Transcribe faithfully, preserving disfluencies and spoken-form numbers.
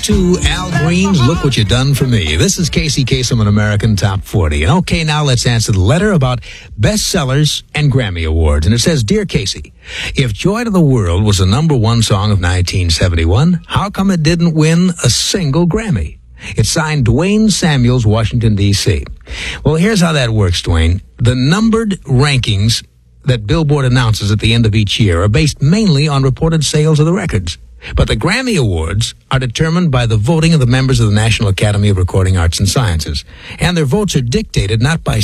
to Al Green's Look What You Done For Me. This is Casey Kasem on American Top forty. And okay, now let's answer the letter about bestsellers and Grammy Awards. And it says, Dear Casey, if Joy to the World was the number one song of nineteen seventy-one, how come it didn't win a single Grammy? It's signed Dwayne Samuels, Washington, D C Well, here's how that works, Dwayne. The numbered rankings that Billboard announces at the end of each year are based mainly on reported sales of the records. But the Grammy Awards are determined by the voting of the members of the National Academy of Recording Arts and Sciences. And their votes are dictated not by